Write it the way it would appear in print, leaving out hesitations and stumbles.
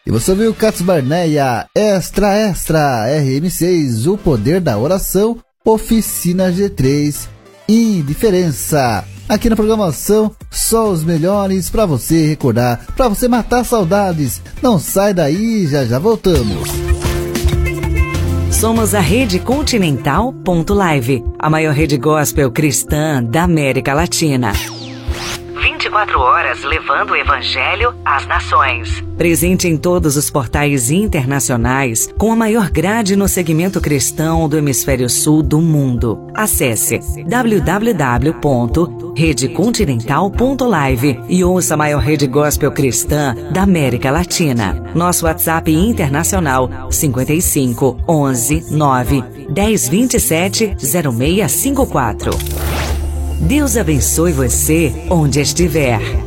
E você ouviu Catos Barneia, Extra Extra, RM6, O Poder da Oração, Oficina G3, Indiferença. Aqui na programação, só os melhores pra você recordar, pra você matar saudades. Não sai daí, já já voltamos. Somos a Rede Continental.live, a maior rede gospel cristã da América Latina. 24 horas levando o Evangelho às nações. Presente em todos os portais internacionais, com a maior grade no segmento cristão do hemisfério sul do mundo. Acesse www.redecontinental.live e ouça a maior rede gospel cristã da América Latina. Nosso WhatsApp internacional 55 11 9 10 27 0654. Deus abençoe você onde estiver.